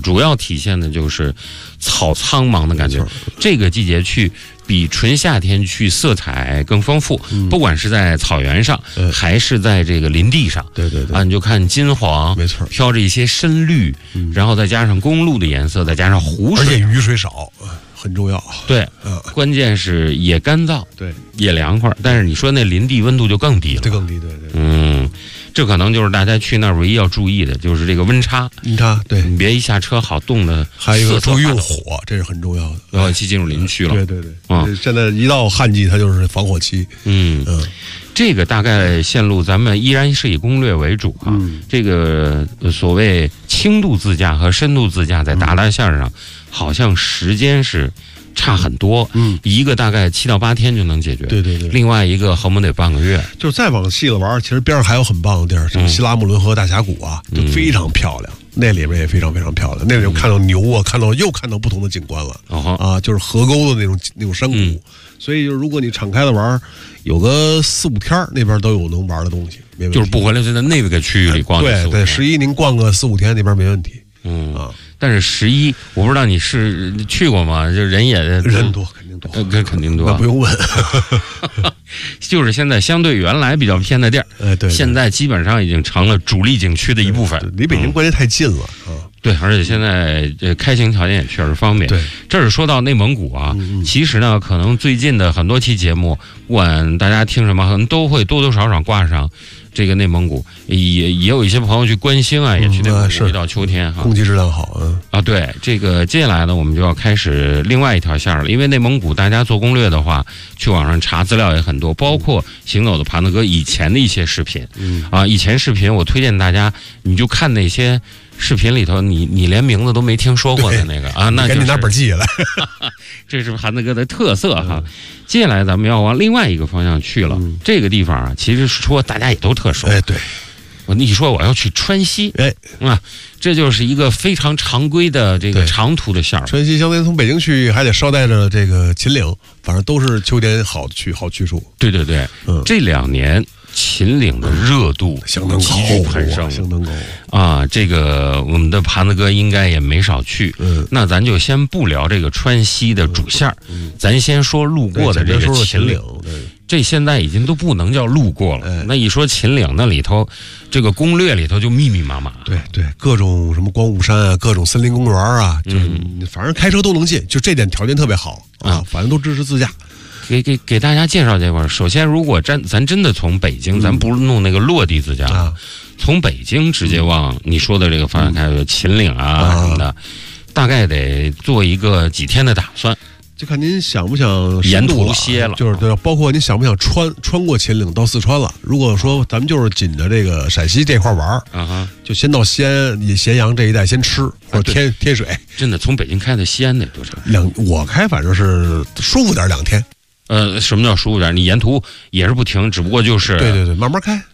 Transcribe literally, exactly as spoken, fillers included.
主要体现的就是草苍茫的感觉。这个季节去比纯夏天去色彩更丰富，嗯、不管是在草原上，嗯、还是在这个林地上， 对对对啊，你就看金黄， 没错， 飘着一些深绿，嗯、然后再加上公路的颜色，再加上湖水， 而且雨水少。很重要， 对，嗯，关键是也干燥， 对， 也凉快，但是你说那林地温度就更低了， 这更低，对对， 嗯，这可能就是大家去那儿唯一要注意的，就是这个温差， 温差，对， 你别一下车好冻的， 还有一个注意用火，这是很重要的， 然后期进入林区了， 对对对，啊、嗯，现在一到旱季，它就是防火期， 嗯嗯。这个大概线路咱们依然是以攻略为主啊，嗯、这个所谓轻度自驾和深度自驾在达达线上，嗯、好像时间是差很多，嗯，一个大概七到八天就能解决， 对对对， 另外一个恨不得半个月。 就是再往细了玩，其实边上还有很棒的地儿，什么西拉木伦河大峡谷啊，就非常漂亮。嗯、那里面也非常非常漂亮，那里面看到牛啊，看到又看到不同的景观了，哦、啊，就是河沟的那种那种山谷。嗯、所以就是如果你敞开的玩，有个四五天那边都有能玩的东西，没问题。 就是不回来就在那个区域里逛。 对对，十一您逛个四五天那边没问题。 嗯啊，但是十一我不知道你是去过吗？就人也人多，肯定多， 呃，肯定多， 那不用问。 就是现在相对原来比较偏的地儿， 哎对， 现在基本上已经成了主力景区的一部分， 离北京关系太近了啊。 对，而且现在这开行条件也确实方便。 对， 这是说到内蒙古啊，嗯嗯其实呢，可能最近的很多期节目，不管大家听什么，可能都会多多少少挂上这个内蒙古，也也有一些朋友去关心啊，也去内蒙古。一到秋天哈， 空气质量好，嗯啊，对，这个接下来呢，我们就要开始另外一条线了，因为内蒙古大家做攻略的话，去网上查资料也很多，包括行走的盘子哥以前的一些视频，嗯啊，以前视频我推荐大家，你就看那些。视频里头你，你连名字都没听说过的那个啊，那赶紧拿本记下来。 这是盘子哥的特色哈。嗯、接下来咱们要往另外一个方向去了，嗯、这个地方啊，其实说大家也都特熟。 哎，对， 我你说我要去川西， 哎啊，这就是一个非常常规的这个长途的线儿。 川西相当于从北京去还得捎带着这个秦岭，反正都是秋天好去好去处。 对对对，嗯，这两年。秦岭的热度相当急剧攀升， 相当高啊！这个我们的盘子哥应该也没少去。嗯，那咱就先不聊这个川西的主线，嗯、咱先说路过的这个秦岭。这现在已经都不能叫路过了。哎、那一说秦岭，那里头这个攻略里头就密密麻麻。 对对，各种什么光雾山啊，各种森林公园啊，就是、嗯、反正开车都能进，就这点条件特别好啊，反正都支持自驾。 给给给大家介绍这块儿。首先，如果真咱真的从北京，嗯、咱不是弄那个落地自驾，啊、从北京直接往你说的这个方向开，有秦岭啊，啊什么的，大概得做一个几天的打算。 就看您想不想沿途歇了， 就是对，包括您想不想穿穿过秦岭到四川了。如果说咱们就是紧着这个陕西这块玩儿，啊，就先到西安、咸阳这一带先吃，或者天天水。 真的，从北京开到西安得多长？ 两，我开反正是舒服点两天。 呃，什么叫舒服点？你沿途也是不停，只不过就是对对对，慢慢开，